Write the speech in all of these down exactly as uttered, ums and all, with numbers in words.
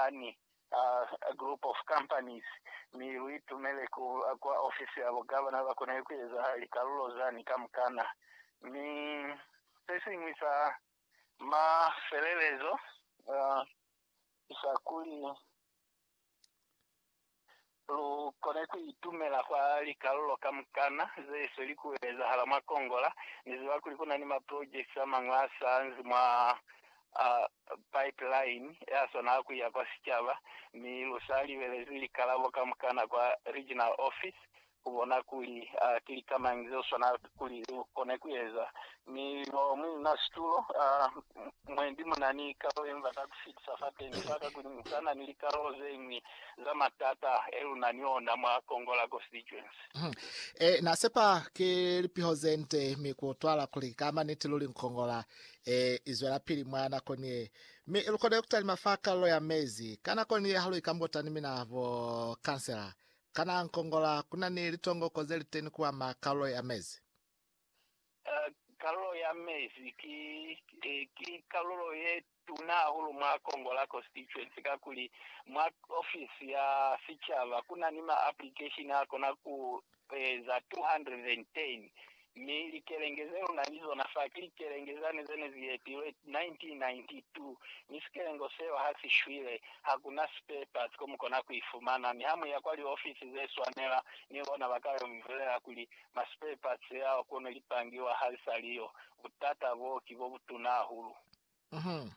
one uh, a group of companies mi witumele ku kwa ofisi ya governor bakona kweza likalulo zani kamkana mi sisi misa ma felelezo uh, isakuli lu koneku itumela kwa likalulo kamkana zeso likuweza hala makongola niziwa kulikuna ni ma projects amangasa nzima uh, pipeline yaso naku ya kwa sichaba ni lusali welezili kalabo kamkana kwa regional office kubona kuli uh, kili kama ngizo sona kuli koneku yeza ni mu na stulo uh, mwendi munani kawo emva takufit safate ni faka kuli mkana nilikaroze ni za matata elu naniona mwa Kongola constituency. Mm. E, nasepa ke lipihozente mikutwala kuli kama nitiluli Nkongola e, izwela pili mwana konye mi ilukode kutali mafaka lo ya mezi kana konye halu ikambota nimi na vo kansela kana Nkongola kuna ni litongo kozeli teni kuwa makalo ya mezi uh, kalo ya mezi ki, eh, ki kalo ye tuna hulu mwa Kongola constituency kakuli mwa office ya Sichava kuna nima application yako na ku eh, za two hundred ten mili kelengezero na hizo nafakili kelengezane zene ziyetiwe nineteen ninety-two nisikelengo sewa hasi shwile hakuna spare parts komu kona kuifumana ni hamu ya kwali ofisi zesu wanela niona wakawe mvulea kuli ma spare parts yao kono lipangiwa hali salio utata voki vobu tunahulu. Mhm.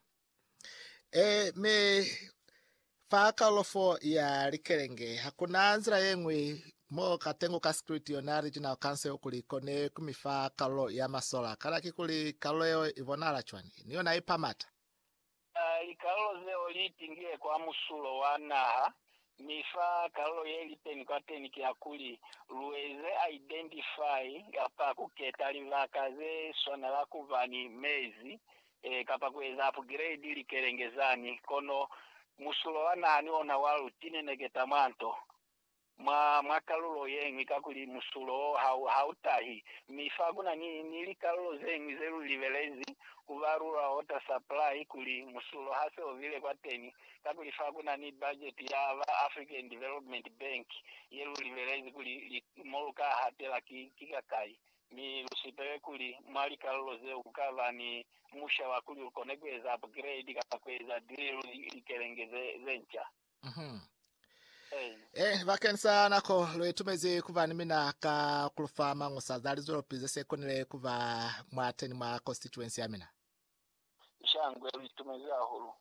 E, me fakalofo ya likelenge hakuna nzira yengwe mo katengo ka security yona regional council kuli kone kumifa kalo ya masola kala kikuli kalo yo ivonala chwani niyo na ipamata uh, ikalo zeo litingie kwa musulo wanaha mifa kalo yeli teni kwa teni kia kuli luweze identify kapa kuketa livakaze swana la kuvani mezi e, kapa kuweza upgrade likelengezani kono musulo wanaha niona walu tine negeta manto mwa mwakalulo yengi kakuli musulo hau hautahi mifaguna ni nilikalulo zengi zelu livelezi kuvarura water supply kuli musulo hase ovile kwa teni kakuli faguna ni budget ya African Development Bank yelu livelezi kuli moluka hatela kikakai mi usipewe kuli mwali kalulo ze ukava ni musha wakuli ukonekweza upgrade kapakweza drill likelengeze zencha. Mhm. Hey. Eh vakensa nako lwetumeze kuva nimina ka kulufa mangu sadali zoro pizese konile kuva mwateni mwa constituency amina shangwe lwetumeze ahulu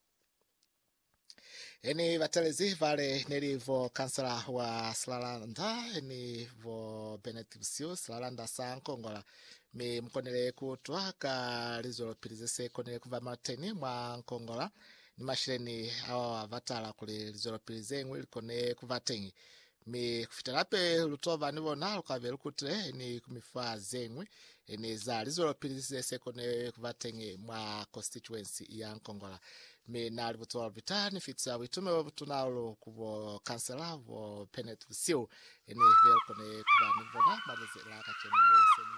eni vatelezi vale nelivo kansela wa Slalanda eni vo Benedictio Slalanda sa Nkongola mi mkonile kutwa ka lizoro pizese konile kuva mwateni mwa Nkongola ni mashireni awa vatala kuli lizoropilize ngwili kone kuvatengi mi kufitalape lutova nivo na lukave lukutile ni kumifaa zengwi ni za lizoropilize sekone kuvatengi mwa constituency ya Nkongola mi na livutoa vita ni fitsa witume wavutunalo kuvo kansela vo Benedictio ni vile kone kuva nivo na madeze la kacheni